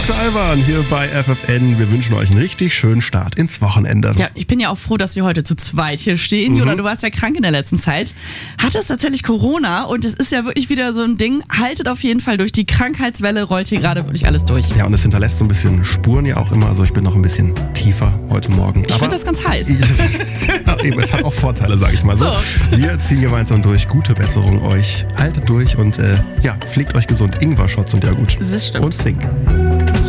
Dr. Alban hier bei FFN. Wir wünschen euch einen richtig schönen Start ins Wochenende. Ja, ich bin ja auch froh, dass wir heute zu zweit hier stehen. Jona, du warst ja krank in der letzten Zeit. Hattest tatsächlich Corona und es ist ja wirklich wieder so ein Ding. Haltet auf jeden Fall durch. Die Krankheitswelle rollt hier gerade wirklich alles durch. Ja, und es hinterlässt so ein bisschen Spuren ja auch immer. Also ich bin noch ein bisschen tiefer heute Morgen. Ich finde das ganz heiß. Ja, eben, es hat auch Vorteile, sag ich mal so. Wir ziehen gemeinsam durch. Gute Besserung euch. Haltet durch und pflegt euch gesund. Ingwer-Shots sind ja gut. Das stimmt. Und Zink.